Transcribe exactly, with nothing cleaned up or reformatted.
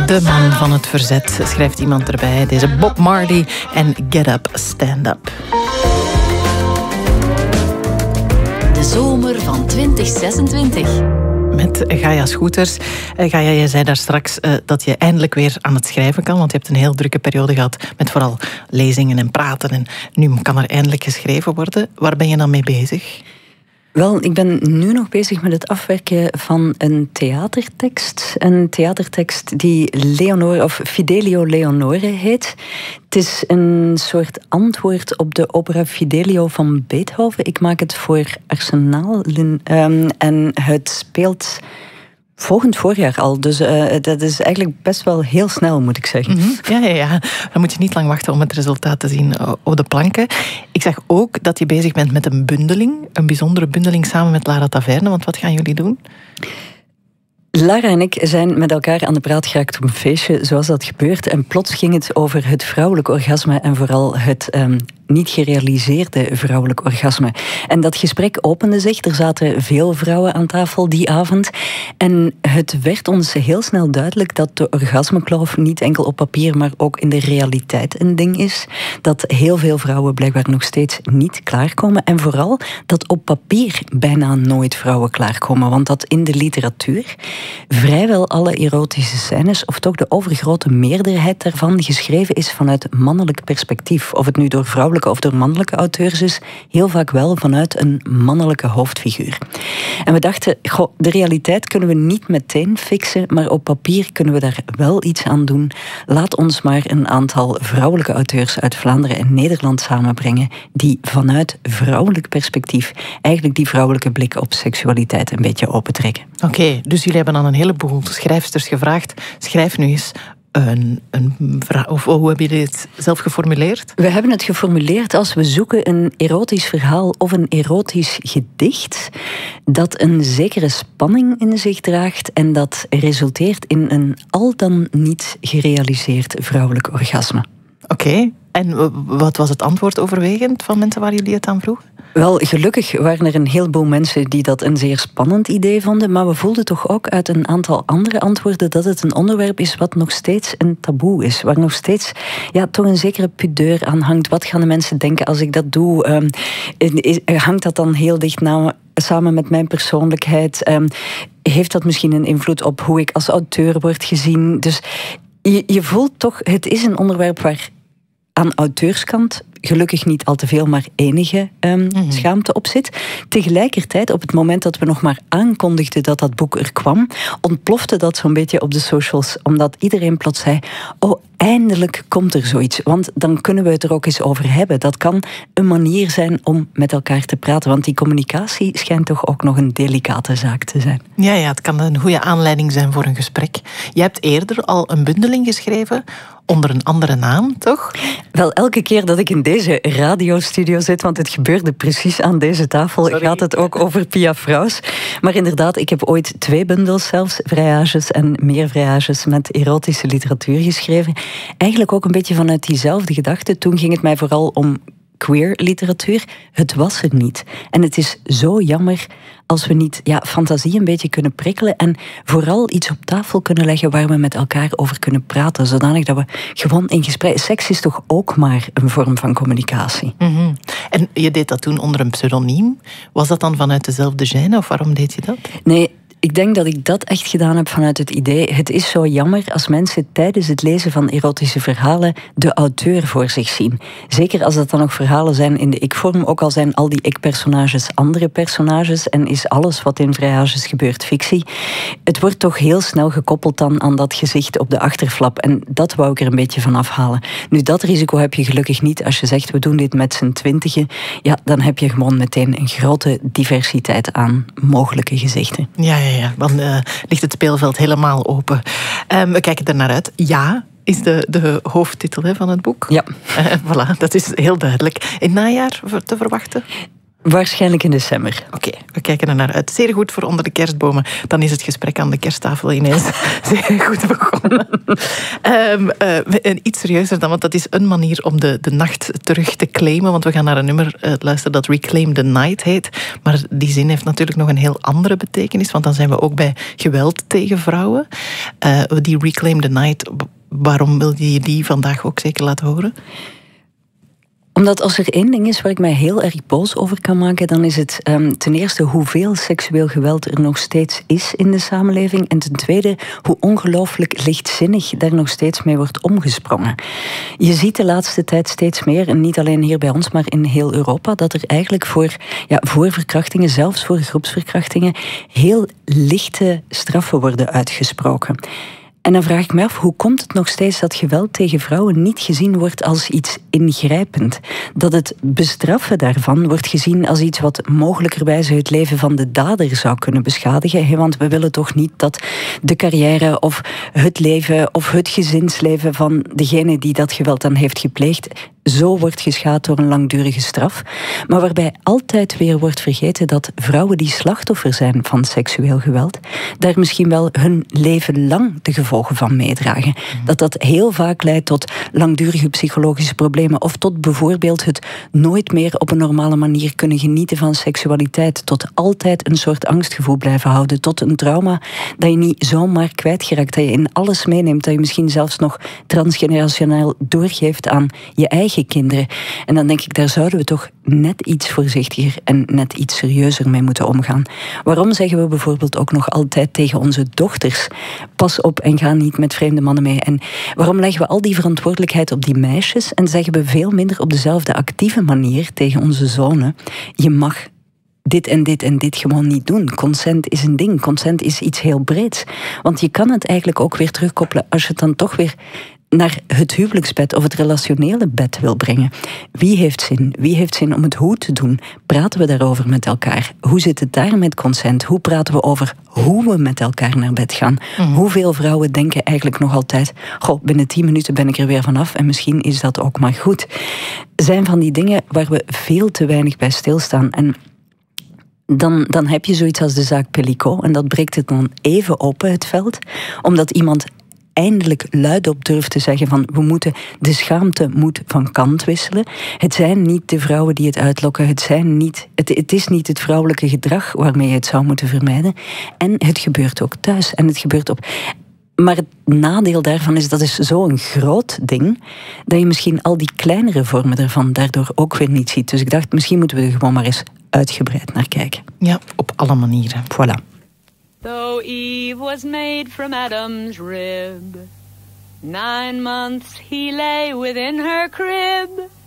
De man van het verzet, schrijft iemand erbij. Deze Bob Marley en Get Up, Stand Up. De zomer van twintig zesentwintig. Met Gaia Schoeters. Uh, Gaia, jij zei daar straks uh, dat je eindelijk weer aan het schrijven kan, want je hebt een heel drukke periode gehad met vooral lezingen en praten. En nu kan er eindelijk geschreven worden. Waar ben je dan mee bezig? Wel, ik ben nu nog bezig met het afwerken van een theatertekst. Een theatertekst die Leonore, of Fidelio Leonore heet. Het is een soort antwoord op de opera Fidelio van Beethoven. Ik maak het voor Arsenaal um, en het speelt volgend voorjaar al. Dus uh, dat is eigenlijk best wel heel snel, moet ik zeggen. Mm-hmm. Ja, ja, ja. Dan moet je niet lang wachten om het resultaat te zien op de planken. Ik zag ook dat je bezig bent met een bundeling. Een bijzondere bundeling samen met Lara Taverne. Want wat gaan jullie doen? Lara en ik zijn met elkaar aan de praat geraakt op een feestje, zoals dat gebeurt. En plots ging het over het vrouwelijk orgasme en vooral het um, niet gerealiseerde vrouwelijk orgasme. En dat gesprek opende zich. Er zaten veel vrouwen aan tafel die avond. En het werd ons heel snel duidelijk dat de orgasmekloof niet enkel op papier, maar ook in de realiteit een ding is. Dat heel veel vrouwen blijkbaar nog steeds niet klaarkomen. En vooral dat op papier bijna nooit vrouwen klaarkomen. Want dat in de literatuur vrijwel alle erotische scènes, of toch de overgrote meerderheid daarvan, geschreven is vanuit mannelijk perspectief. Of het nu door vrouwelijke of door mannelijke auteurs is, heel vaak wel vanuit een mannelijke hoofdfiguur. En we dachten, goh, de realiteit kunnen we niet meteen fixen, maar op papier kunnen we daar wel iets aan doen. Laat ons maar een aantal vrouwelijke auteurs uit Vlaanderen en Nederland samenbrengen, die vanuit vrouwelijk perspectief eigenlijk die vrouwelijke blik op seksualiteit een beetje opentrekken. Oké, okay, dus jullie hebben aan een heleboel schrijfsters gevraagd. Schrijf nu eens Een, een vraag, of hoe heb je dit zelf geformuleerd? We hebben het geformuleerd als we zoeken een erotisch verhaal of een erotisch gedicht dat een zekere spanning in zich draagt en dat resulteert in een al dan niet gerealiseerd vrouwelijk orgasme. Oké, okay. En wat was het antwoord overwegend van mensen waar jullie het aan vroegen? Wel, gelukkig waren er een heleboel mensen die dat een zeer spannend idee vonden, maar we voelden toch ook uit een aantal andere antwoorden dat het een onderwerp is wat nog steeds een taboe is, waar nog steeds ja, toch een zekere pudeur aan hangt. Wat gaan de mensen denken als ik dat doe? Um, is, hangt dat dan heel dicht na, samen met mijn persoonlijkheid? Um, heeft dat misschien een invloed op hoe ik als auteur word gezien? Dus je, je voelt toch, het is een onderwerp waar aan auteurskant gelukkig niet al te veel, maar enige um, mm-hmm. schaamte op zit. Tegelijkertijd, op het moment dat we nog maar aankondigden dat dat boek er kwam, ontplofte dat zo'n beetje op de socials, omdat iedereen plots zei, oh, eindelijk komt er zoiets, want dan kunnen we het er ook eens over hebben. Dat kan een manier zijn om met elkaar te praten, want die communicatie schijnt toch ook nog een delicate zaak te zijn. Ja, ja, het kan een goede aanleiding zijn voor een gesprek. Je hebt eerder al een bundeling geschreven onder een andere naam, toch? Wel, elke keer dat ik in deze radiostudio zit, want het gebeurde precies aan deze tafel, Sorry. gaat het ook over Pia Fraus. Maar inderdaad, ik heb ooit twee bundels zelfs, vrijages en meer vrijages met erotische literatuur geschreven. Eigenlijk ook een beetje vanuit diezelfde gedachte. Toen ging het mij vooral om queer literatuur. Het was er niet. En het is zo jammer als we niet ja, fantasie een beetje kunnen prikkelen en vooral iets op tafel kunnen leggen waar we met elkaar over kunnen praten, zodanig dat we gewoon in gesprek... Seks is toch ook maar een vorm van communicatie. Mm-hmm. En je deed dat toen onder een pseudoniem. Was dat dan vanuit dezelfde gêne of waarom deed je dat? Nee, ik denk dat ik dat echt gedaan heb vanuit het idee, het is zo jammer als mensen tijdens het lezen van erotische verhalen de auteur voor zich zien. Zeker als dat dan nog verhalen zijn in de ik-vorm, ook al zijn al die ik-personages andere personages en is alles wat in vrijages gebeurt fictie. Het wordt toch heel snel gekoppeld dan aan dat gezicht op de achterflap en dat wou ik er een beetje van afhalen. Nu, dat risico heb je gelukkig niet als je zegt we doen dit met z'n twintigen. Ja, dan heb je gewoon meteen een grote diversiteit aan mogelijke gezichten. Ja, ja. Ja, dan uh, ligt het speelveld helemaal open. Um, we kijken er naar uit. Ja, is de, de hoofdtitel hè, van het boek. Ja. Uh, voilà, dat is heel duidelijk. In het najaar te verwachten? Waarschijnlijk in december. Oké, okay, we kijken er naar uit. Zeer goed voor onder de kerstbomen. Dan is het gesprek aan de kersttafel ineens zeer goed begonnen. um, uh, iets serieuzer dan, want dat is een manier om de, de nacht terug te claimen. Want we gaan naar een nummer uh, luisteren dat Reclaim the Night heet. Maar die zin heeft natuurlijk nog een heel andere betekenis. Want dan zijn we ook bij geweld tegen vrouwen. Uh, die Reclaim the Night, waarom wil je die vandaag ook zeker laten horen? Omdat als er één ding is waar ik mij heel erg boos over kan maken, dan is het um, ten eerste hoeveel seksueel geweld er nog steeds is in de samenleving. En ten tweede hoe ongelooflijk lichtzinnig daar nog steeds mee wordt omgesprongen. Je ziet de laatste tijd steeds meer, en niet alleen hier bij ons, maar in heel Europa, dat er eigenlijk voor, ja, voor verkrachtingen, zelfs voor groepsverkrachtingen, heel lichte straffen worden uitgesproken. En dan vraag ik me af, hoe komt het nog steeds dat geweld tegen vrouwen niet gezien wordt als iets ingrijpend? Dat het bestraffen daarvan wordt gezien als iets wat mogelijkerwijze het leven van de dader zou kunnen beschadigen. Want we willen toch niet dat de carrière of het leven of het gezinsleven van degene die dat geweld dan heeft gepleegd zo wordt geschaad door een langdurige straf. Maar waarbij altijd weer wordt vergeten dat vrouwen die slachtoffer zijn van seksueel geweld, daar misschien wel hun leven lang de gevolgen van meedragen. Mm. Dat dat heel vaak leidt tot langdurige psychologische problemen of tot bijvoorbeeld het nooit meer op een normale manier kunnen genieten van seksualiteit, tot altijd een soort angstgevoel blijven houden, tot een trauma dat je niet zomaar kwijtgeraakt, dat je in alles meeneemt, dat je misschien zelfs nog transgenerationeel doorgeeft aan je eigen kinderen. En dan denk ik, daar zouden we toch net iets voorzichtiger en net iets serieuzer mee moeten omgaan. Waarom zeggen we bijvoorbeeld ook nog altijd tegen onze dochters, pas op en ga niet met vreemde mannen mee? En waarom leggen we al die verantwoordelijkheid op die meisjes en zeggen we veel minder op dezelfde actieve manier tegen onze zonen, je mag dit en dit en dit gewoon niet doen. Consent is een ding. Consent is iets heel breeds. Want je kan het eigenlijk ook weer terugkoppelen als je het dan toch weer naar het huwelijksbed of het relationele bed wil brengen. Wie heeft zin? Wie heeft zin om het hoe te doen? Praten we daarover met elkaar? Hoe zit het daar met consent? Hoe praten we over hoe we met elkaar naar bed gaan? Mm. Hoeveel vrouwen denken eigenlijk nog altijd, goh, binnen tien minuten ben ik er weer vanaf en misschien is dat ook maar goed. Zijn van die dingen waar we veel te weinig bij stilstaan. En Dan, dan heb je zoiets als de zaak Pellicot en dat breekt het dan even open, het veld, omdat iemand eindelijk luidop durft te zeggen van we moeten, de schaamte moet van kant wisselen. Het zijn niet de vrouwen die het uitlokken, het, zijn niet, het, het is niet het vrouwelijke gedrag waarmee je het zou moeten vermijden. En het gebeurt ook thuis en het gebeurt op. Maar het nadeel daarvan is, dat is zo'n groot ding, dat je misschien al die kleinere vormen ervan daardoor ook weer niet ziet. Dus ik dacht, misschien moeten we er gewoon maar eens uitgebreid naar kijken. Ja, op alle manieren. Voilà. Though Eve was made from Adam's rib, nine months he lay within her crib.